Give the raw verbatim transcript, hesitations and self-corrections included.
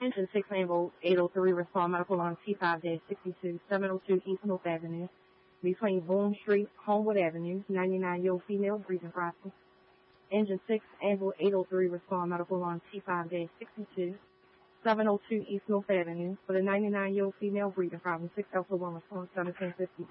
Engine six, Ambulance eight oh three, respond medical on T five sixty-two, seven oh two East North Avenue, between Boone Street, Homewood Avenue, ninety-nine-year-old female, breathing process. Engine six, Ambulance eight oh three, respond medical on T five sixty-two, seven oh two East North Avenue, for the ninety-nine-year-old female, breathing problem. six Alpha one, response seventeen fifty.